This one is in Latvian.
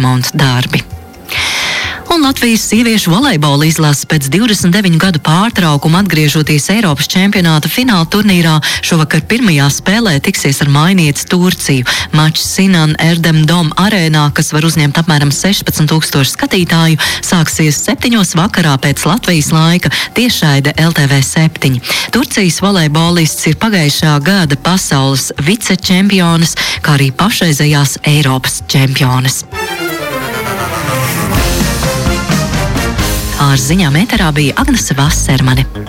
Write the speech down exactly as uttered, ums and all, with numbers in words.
remonta darbi. Un Latvijas sieviešu volejbola izlase pēc divdesmit deviņu gadu pārtraukuma atgriežoties Eiropas čempionāta fināla turnīrā šovakar pirmajā spēlē tiksies ar mainieci Turciju. Mačs Sinan Erdem Dom arēnā, kas var uzņemt apmēram sešpadsmit tūkstoši skatītāju, sāksies septiņos vakarā pēc Latvijas laika tiešraide L T V septiņi. Turcijas volejbolists ir pagājušā gada pasaules vicečempiones, kā arī pašreizējās Eiropas čempiones. Ar ziņām ēterā bija Agnese Vasermane.